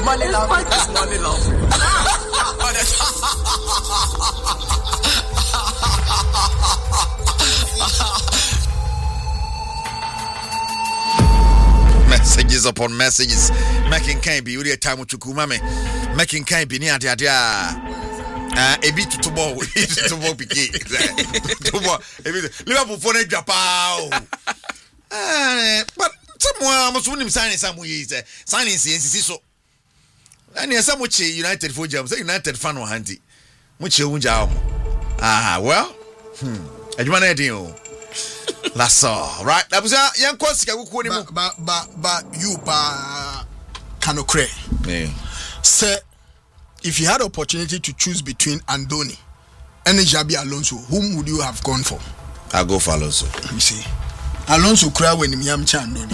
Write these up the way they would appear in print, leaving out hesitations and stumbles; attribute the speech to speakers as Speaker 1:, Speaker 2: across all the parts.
Speaker 1: money laundry. It's money laundry.
Speaker 2: Messages upon messages. Making kind be really time to kumame. Making kind be near a bit to ball. To ball piquet. Liverpool for Japan. But someone must win him signing some ways. Signing CNC so. And yes, some much United for jams. United fan or handy. Much unjam. Well, I want to do. That's all right. That was a young question.
Speaker 3: But you cannot cry. Sir, if you had opportunity to choose between Andoni and Xabi Alonso, whom would you have gone for?
Speaker 2: I'll go for Alonso.
Speaker 3: You see, Alonso cry when he am Andoni.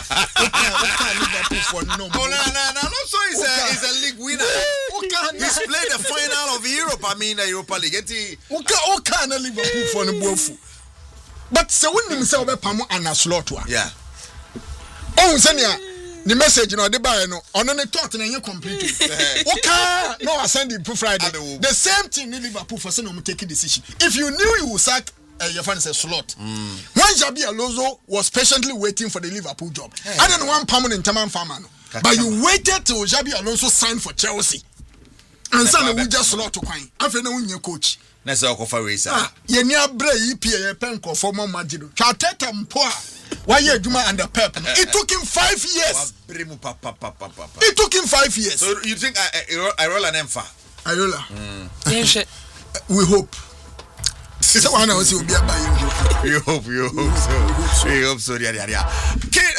Speaker 2: Alonso is a league winner. He's played the final of Europe. I mean, the Europa League.
Speaker 3: What kind of Liverpool for the Bofu? But so when himself a pamu and a slot one.
Speaker 2: Yeah.
Speaker 3: Oh, Senya, the message, the buy no, on the thought and you complete it. Okay, no, I send it for Friday. The same thing in Liverpool for Senna taking decision. If you knew you would sack your friend says slot. When Xabi Alonso was patiently waiting for the Liverpool job, I don't want permanent Taman Farman. But you waited till Xabi Alonso signed for Chelsea. And Senna we just slot to coin. After knowing your coach.
Speaker 2: Nessa Okofa racer.
Speaker 3: Yenya bre EPA penko for more magic. Chateta mpoa. Why you Juma and the Pep? It took him 5 years. It took him 5 years.
Speaker 2: So you think I roll an Emfa?
Speaker 3: Ayola. We hope. So I know will be by you.
Speaker 2: You hope so. We hope so. Yeah. Kid,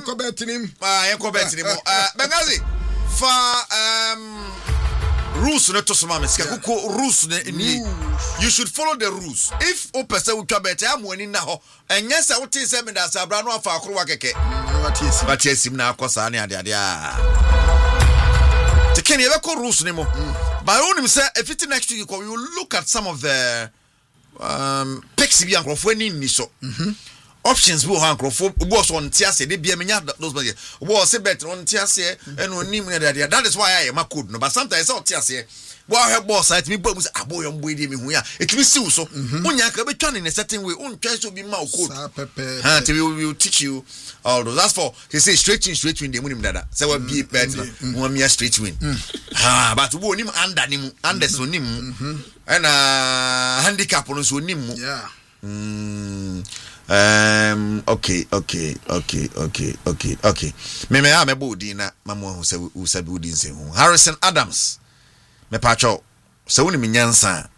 Speaker 2: Bengazi for rules not to some rules. You should follow the rules. If o person will come better, I'm winning now. And yes, I will tell you that Sabrano for Kruakeke. But yes, him now, Cosani, the Kenny ever call rules anymore. By all him say, if it's next to you, you look at some of the Pexi Bianco of winning so. Options will hank for was on Tiase, they be a mania those was a better on Tiase and on Nimia. That is why I am a good no, but sometimes out Tiase. Well, her boss at me, but was a boy on waiting me here. It will see so. When you can be turning in a certain way, on tries to be more good. We will teach you all those. That's for he says straight win the winning dada. So will be better 1 year straight win. But who him under him, Anderson him, and handicap on us him.
Speaker 3: Yeah.
Speaker 2: Okay. Me am a budina, Mamma who said Harrison Adams. Me pacho, so when me nyansa,